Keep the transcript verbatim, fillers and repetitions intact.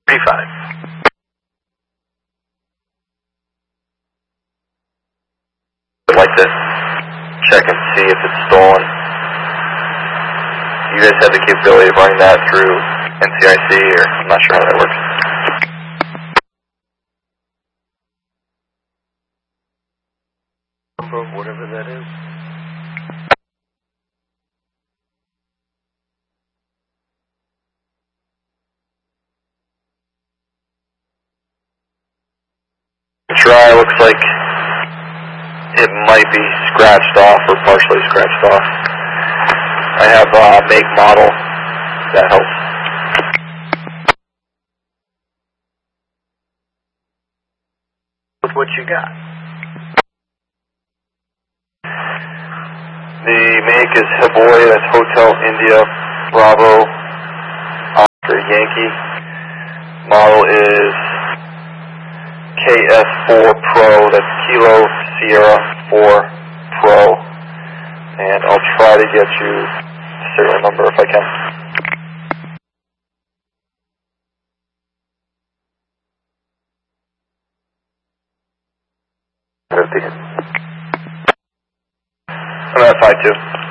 thirty-five. I'd like to check and see if it's stolen. You guys have the capability of running that through N C I C, or I'm not sure how that works. Whatever that is. Try, looks like it might be scratched off or partially scratched off. I have a make model that helps. With what you got. The make is Hiboy, that's Hotel India Bravo Oscar Yankee. Model is K S four Pro, that's Kilo Sierra four Pro. And I'll try to get you the serial number if I can. fifty. I'm at five two.